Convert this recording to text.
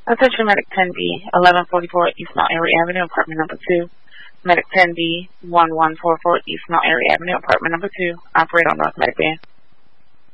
Attention Medic 10B, 1144 East Mount Airy Avenue, apartment number 2. Medic 10B, 1144 East Mount Airy Avenue, apartment number 2. Operate on North Medic Band.